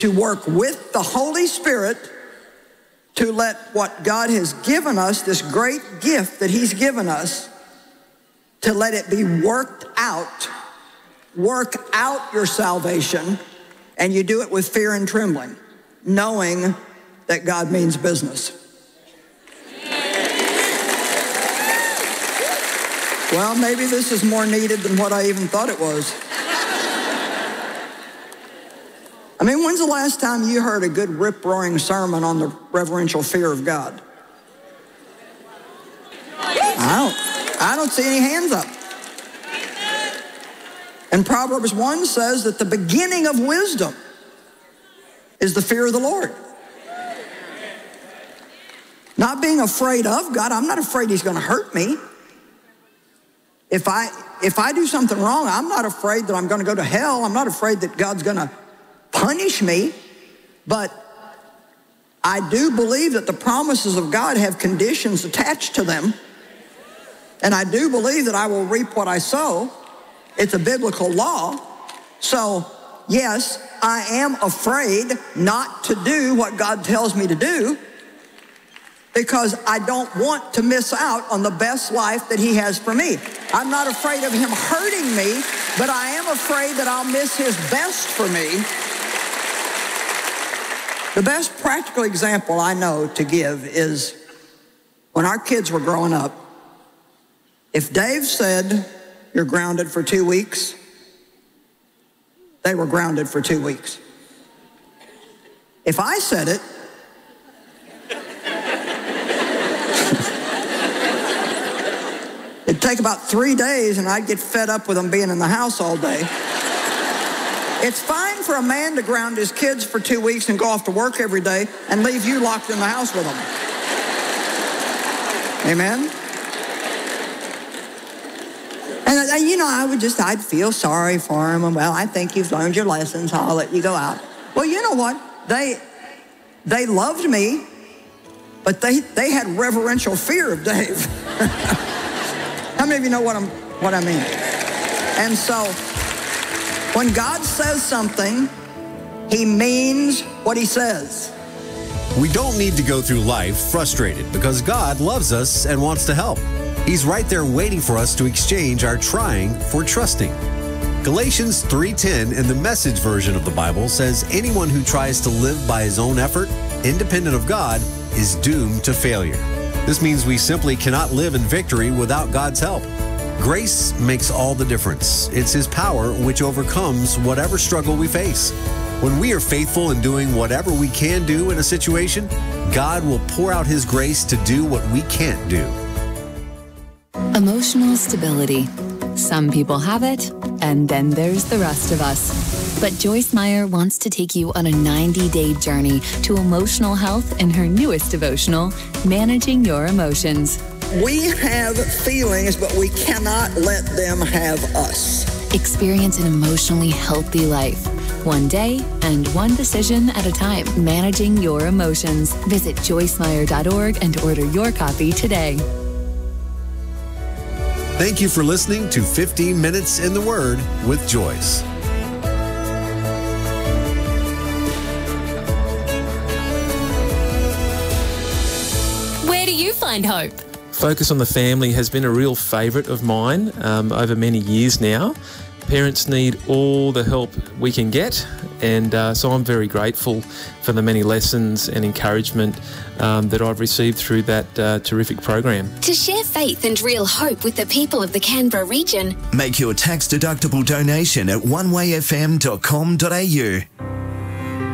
to work with the Holy Spirit to let what God has given us, this great gift that he's given us, to let it be worked out. Work out your salvation, and you do it with fear and trembling, knowing that God means business. Well, maybe this is more needed than what I even thought it was. I mean, when's the last time you heard a good rip-roaring sermon on the reverential fear of God? I don't see any hands up. And Proverbs 1 says that the beginning of wisdom is the fear of the Lord. Not being afraid of God. I'm not afraid he's going to hurt me. If I do something wrong, I'm not afraid that I'm going to go to hell. I'm not afraid that God's going to punish me. But I do believe that the promises of God have conditions attached to them. And I do believe that I will reap what I sow. It's a biblical law. So, yes, I am afraid not to do what God tells me to do because I don't want to miss out on the best life that he has for me. I'm not afraid of him hurting me, but I am afraid that I'll miss his best for me. The best practical example I know to give is when our kids were growing up. If Dave said, "You're grounded for 2 weeks," they were grounded for 2 weeks. If I said it, it'd take about 3 days and I'd get fed up with them being in the house all day. It's fine for a man to ground his kids for 2 weeks and go off to work every day and leave you locked in the house with them. Amen? And you know, I'd feel sorry for him. And, well, I think you've learned your lessons. I'll let you go out. Well, you know what? They loved me, but they had reverential fear of Dave. How many of you know what I mean? And so, when God says something, he means what he says. We don't need to go through life frustrated because God loves us and wants to help. He's right there waiting for us to exchange our trying for trusting. Galatians 3:10 in the Message version of the Bible says anyone who tries to live by his own effort, independent of God, is doomed to failure. This means we simply cannot live in victory without God's help. Grace makes all the difference. It's his power which overcomes whatever struggle we face. When we are faithful in doing whatever we can do in a situation, God will pour out his grace to do what we can't do. Emotional stability. Some people have it, and then there's the rest of us. But Joyce Meyer wants to take you on a 90-day journey to emotional health in her newest devotional, Managing Your Emotions. We have feelings, but we cannot let them have us. Experience an emotionally healthy life. One day and one decision at a time. Managing Your Emotions. Visit joycemeyer.org and order your copy today. Thank you for listening to 15 Minutes in the Word with Joyce. Where do you find hope? Focus on the Family has been a real favourite of mine over many years now. Parents need all the help we can get, and so I'm very grateful for the many lessons and encouragement that I've received through that terrific program. To share faith and real hope with the people of the Canberra region, make your tax-deductible donation at onewayfm.com.au.